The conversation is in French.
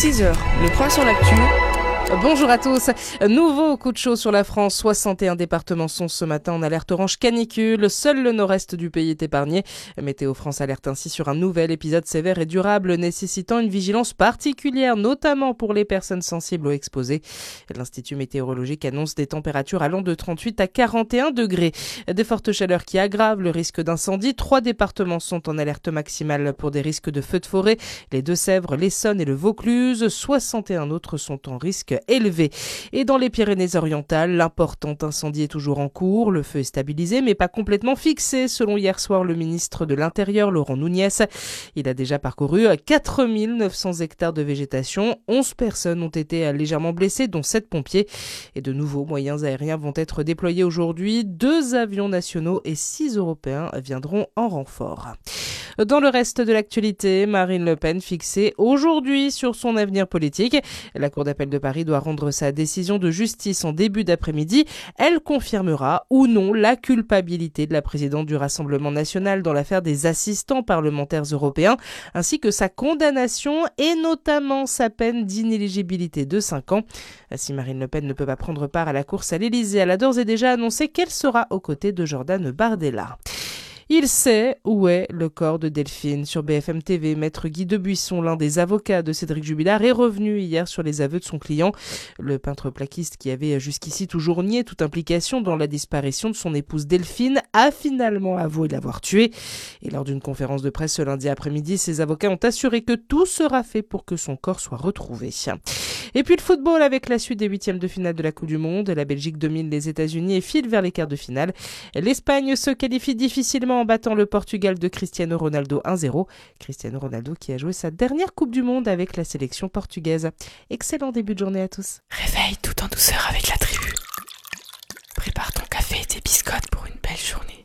6h, le point sur l'actu. Bonjour à tous. Nouveau coup de chaud sur la France. 61 départements sont ce matin en alerte orange canicule. Seul le nord-est du pays est épargné. Météo France alerte ainsi sur un nouvel épisode sévère et durable nécessitant une vigilance particulière, notamment pour les personnes sensibles ou exposées. L'Institut météorologique annonce des températures allant de 38 à 41 degrés. Des fortes chaleurs qui aggravent le risque d'incendie. 3 départements sont en alerte maximale pour des risques de feux de forêt. Les Deux-Sèvres, l'Essonne et le Vaucluse. 61 autres sont en risque élevé. Et dans les Pyrénées-Orientales, l'important incendie est toujours en cours. Le feu est stabilisé mais pas complètement fixé, selon hier soir le ministre de l'Intérieur, Laurent Nunez. Il a déjà parcouru 4900 hectares de végétation. 11 personnes ont été légèrement blessées, dont 7 pompiers. Et de nouveaux moyens aériens vont être déployés aujourd'hui. 2 avions nationaux et 6 européens viendront en renfort. Dans le reste de l'actualité, Marine Le Pen fixée aujourd'hui sur son avenir politique. La Cour d'appel de Paris doit rendre sa décision de justice en début d'après-midi. Elle confirmera ou non la culpabilité de la présidente du Rassemblement national dans l'affaire des assistants parlementaires européens, ainsi que sa condamnation et notamment sa peine d'inéligibilité de 5 ans. Si Marine Le Pen ne peut pas prendre part à la course à l'Élysée, elle a d'ores et déjà annoncé qu'elle sera aux côtés de Jordan Bardella. Il sait où est le corps de Delphine. Sur BFM TV, maître Guy Debuisson, l'un des avocats de Cédric Jubilard, est revenu hier sur les aveux de son client. Le peintre plaquiste, qui avait jusqu'ici toujours nié toute implication dans la disparition de son épouse Delphine, a finalement avoué l'avoir tuée. Et lors d'une conférence de presse ce lundi après-midi, ses avocats ont assuré que tout sera fait pour que son corps soit retrouvé. Et puis le football avec la suite des 8e de finale de la Coupe du Monde. La Belgique domine les États-Unis et file vers les quarts de finale. L'Espagne se qualifie difficilement en battant le Portugal de Cristiano Ronaldo 1-0. Cristiano Ronaldo qui a joué sa dernière Coupe du Monde avec la sélection portugaise. Excellent début de journée à tous. Réveille tout en douceur avec la tribu. Prépare ton café et tes biscottes pour une belle journée.